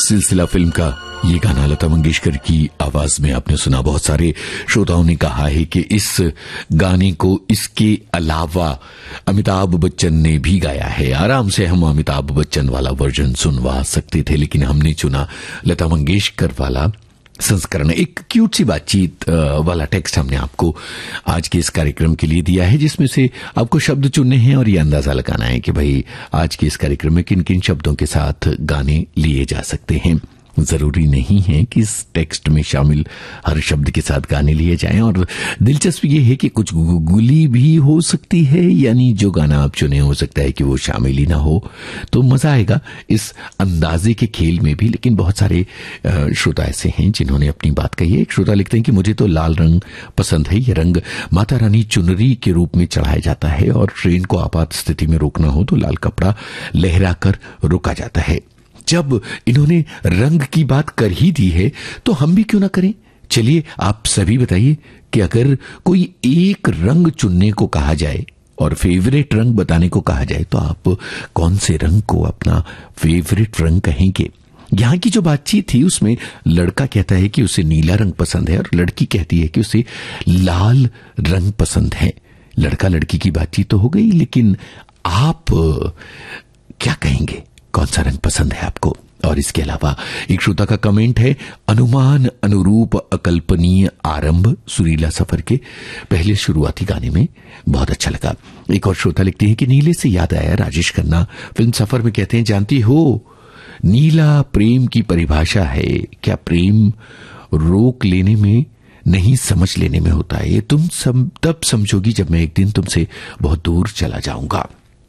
सिलसिला फिल्म का ये गाना लता मंगेशकर की आवाज में आपने सुना। बहुत सारे श्रोताओं ने कहा है कि इस गाने को इसके अलावा अमिताभ बच्चन ने भी गाया है। आराम से हम अमिताभ बच्चन वाला वर्जन सुनवा सकते थे, लेकिन हमने चुना लता मंगेशकर वाला संस्करण। एक क्यूट सी बातचीत वाला टेक्स्ट हमने आपको आज के इस कार्यक्रम के लिए दिया है, जिसमें से आपको शब्द चुनने हैं और ये अंदाजा लगाना है कि भाई आज के इस कार्यक्रम में किन किन शब्दों के साथ गाने लिए जा सकते हैं। जरूरी नहीं है कि इस टेक्स्ट में शामिल हर शब्द के साथ गाने लिए जाएं, और दिलचस्प ये है कि कुछ गुगली भी हो सकती है, यानी जो गाना आप चुने हो सकता है कि वो शामिल ही ना हो, तो मजा आएगा इस अंदाजे के खेल में भी। लेकिन बहुत सारे श्रोता ऐसे हैं जिन्होंने अपनी बात कही है। एक श्रोता लिखते हैं कि मुझे तो लाल रंग पसंद है। ये रंग माता रानी चुनरी के रूप में चढ़ाया जाता है और ट्रेन को आपात स्थिति में रोकना हो तो लाल कपड़ा लहराकर रोका जाता है। जब इन्होंने रंग की बात कर ही दी है तो हम भी क्यों ना करें। चलिए आप सभी बताइए कि अगर कोई एक रंग चुनने को कहा जाए और फेवरेट रंग बताने को कहा जाए तो आप कौन से रंग को अपना फेवरेट रंग कहेंगे। यहां की जो बातचीत थी उसमें लड़का कहता है कि उसे नीला रंग पसंद है और लड़की कहती है कि उसे लाल रंग पसंद है। लड़का लड़की की बातचीत तो हो गई, लेकिन आप क्या कहेंगे, कौन सा रंग पसंद है आपको। और इसके अलावा एक श्रोता का कमेंट है, अनुमान अनुरूप अकल्पनीय आरंभ सुरीला सफर के पहले शुरुआती गाने में बहुत अच्छा लगा। एक और श्रोता लिखते हैं कि नीले से याद आया, राजेश खन्ना फिल्म सफर में कहते हैं, जानती हो नीला प्रेम की परिभाषा है क्या, प्रेम रोक लेने में नहीं समझ लेने में होता है। ये तुम तब समझोगी जब मैं एक दिन तुमसे बहुत दूर चला जाऊंगा।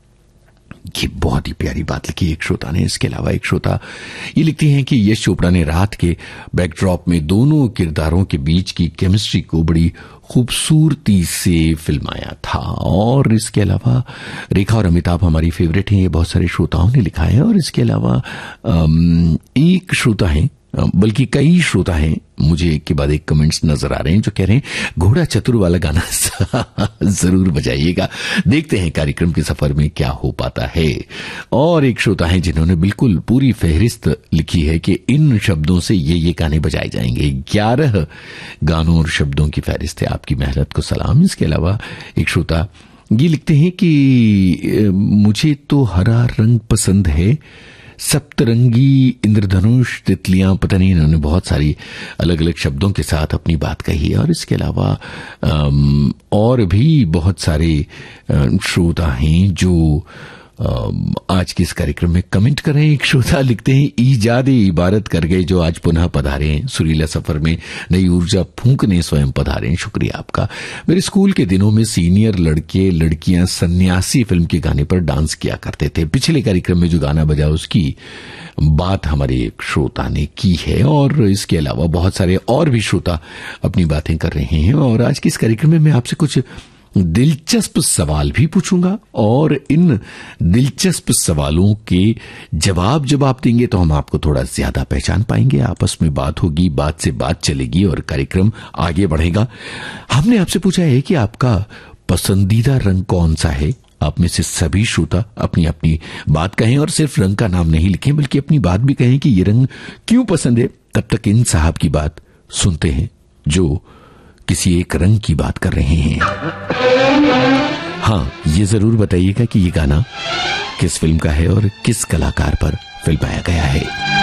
ये बहुत ही प्यारी बात लिखी एक श्रोता ने। इसके अलावा एक श्रोता ये लिखती हैं कि यश चोपड़ा ने रात के बैकड्रॉप में दोनों किरदारों के बीच की केमिस्ट्री को बड़ी खूबसूरती से फिल्माया था। और इसके अलावा रेखा और अमिताभ हमारी फेवरेट हैं, ये बहुत सारे श्रोताओं ने लिखा है। और इसके अलावा एक श्रोता है, बल्कि कई श्रोता हैं, मुझे एक के बाद एक कमेंट्स नजर आ रहे हैं जो कह रहे हैं घोड़ा चतुर वाला गाना जरूर बजाइएगा। देखते हैं कार्यक्रम के सफर में क्या हो पाता है। और एक श्रोता है जिन्होंने बिल्कुल पूरी फहरिस्त लिखी है कि इन शब्दों से ये गाने बजाए जाएंगे। 11 गानों और शब्दों की फहरिस्त है। आपकी मेहनत को सलाम। इसके अलावा एक श्रोता ये लिखते हैं कि मुझे तो हरा रंग पसंद है, सप्तरंगी इंद्रधनुष तितलियां, पता नहीं, इन्होंने बहुत सारी अलग अलग शब्दों के साथ अपनी बात कही है। और इसके अलावा और भी बहुत सारे श्रोता हैं जो आज के इस कार्यक्रम में कमेंट कर रहे हैं। एक श्रोता लिखते हैं, ईजादे इबारत कर गए जो आज पुनः पधारे हैं, सुरीला सफर में नई ऊर्जा फूंकने स्वयं पधारे हैं। शुक्रिया आपका। मेरे स्कूल के दिनों में सीनियर लड़के लड़कियां सन्यासी फिल्म के गाने पर डांस किया करते थे। पिछले कार्यक्रम में जो गाना बजा उसकी बात हमारे एक श्रोता ने की है। और इसके अलावा बहुत सारे और भी श्रोता अपनी बातें कर रहे हैं। और आज के इस कार्यक्रम में मैं आपसे कुछ दिलचस्प सवाल भी पूछूंगा और इन दिलचस्प सवालों के जवाब जब आप देंगे तो हम आपको थोड़ा ज्यादा पहचान पाएंगे। आपस में बात होगी, बात से बात चलेगी और कार्यक्रम आगे बढ़ेगा। हमने आपसे पूछा है कि आपका पसंदीदा रंग कौन सा है। आप में से सभी श्रोता अपनी अपनी बात कहें और सिर्फ रंग का नाम नहीं लिखें बल्कि अपनी बात भी कहें कि ये रंग क्यों पसंद है। तब तक इन साहब की बात सुनते हैं जो किसी एक रंग की बात कर रहे हैं। हाँ, ये जरूर बताइएगा कि ये गाना किस फिल्म का है और किस कलाकार पर फिल्माया गया है।